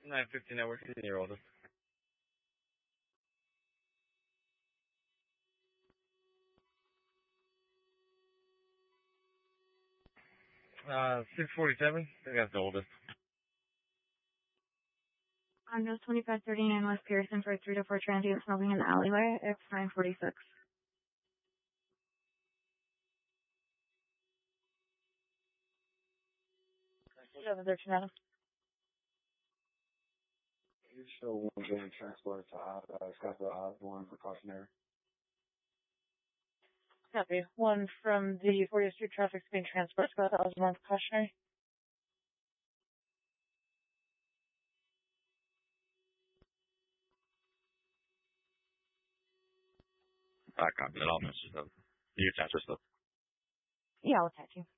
950 network, your oldest. 647. I think that's the oldest. On Nose 2539 West Pearson for 3 to 4 transient smoking in the alleyway. It's 946. Adam. You show one being transported to Scottsdale Osborne precautionary. Copy. One from the 40th Street traffic being transported to Scottsdale Osborne precautionary. I copy that. I'll message them. You attach this stuff. Yeah, I'll attach you.